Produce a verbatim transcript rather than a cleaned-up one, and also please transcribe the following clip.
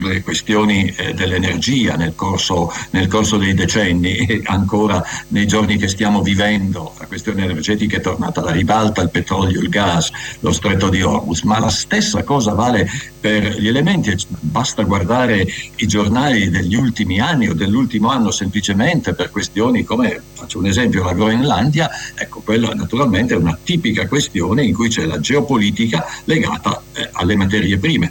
le questioni eh, dell'energia nel corso, nel corso dei decenni, e ancora nei giorni che stiamo vivendo la questione energetica è tornata alla ribalta, il petrolio, il gas, lo stretto di Hormuz, ma la stessa cosa vale per gli elementi. Basta guardare i giornali degli ultimi anni o dell'ultimo anno semplicemente per questioni come, faccio un esempio, la Groenlandia. Ecco, quella naturalmente è una tipica questione in cui c'è la geopolitica legata eh, alle materie prime.